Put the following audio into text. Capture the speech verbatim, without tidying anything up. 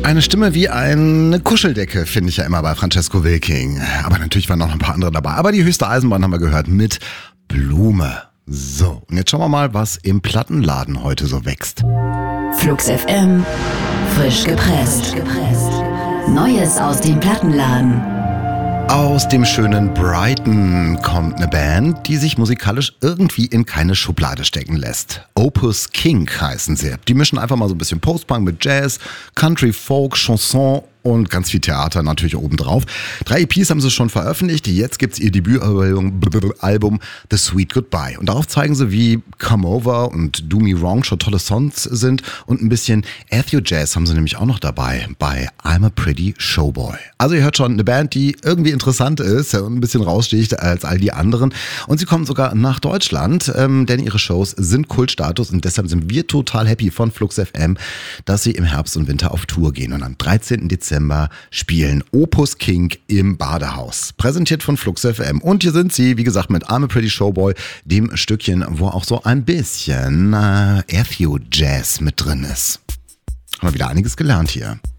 Eine Stimme wie eine Kuscheldecke, finde ich ja immer bei Francesco Wilking. Aber natürlich waren noch ein paar andere dabei. Aber die höchste Eisenbahn haben wir gehört mit Blume. So, und jetzt schauen wir mal, was im Plattenladen heute so wächst. Flux F M, frisch gepresst. Neues aus dem Plattenladen. Aus dem schönen Brighton kommt eine Band, die sich musikalisch irgendwie in keine Schublade stecken lässt. Opus King heißen sie. Die mischen einfach mal so ein bisschen Post-Punk mit Jazz, Country, Folk, Chanson und ganz viel Theater natürlich obendrauf. Drei E Ps haben sie schon veröffentlicht. Jetzt gibt's ihr Debütalbum Album The Sweet Goodbye. Und darauf zeigen sie, wie Come Over und Do Me Wrong schon tolle Songs sind. Und ein bisschen Ethio-Jazz haben sie nämlich auch noch dabei bei I'm a Pretty Showboy. Also ihr hört schon, eine Band, die irgendwie interessant ist und ein bisschen raussticht als all die anderen. Und sie kommen sogar nach Deutschland, ähm, denn ihre Shows sind Kultstatus. Und deshalb sind wir total happy von Flux F M, dass sie im Herbst und Winter auf Tour gehen. Und am dreizehnten Dezember spielen Opus King im Badehaus. Präsentiert von Flux F M. Und hier sind sie, wie gesagt, mit I'm a Pretty Showboy, dem Stückchen, wo auch so ein bisschen äh, Ethio-Jazz mit drin ist. Haben wir wieder einiges gelernt hier.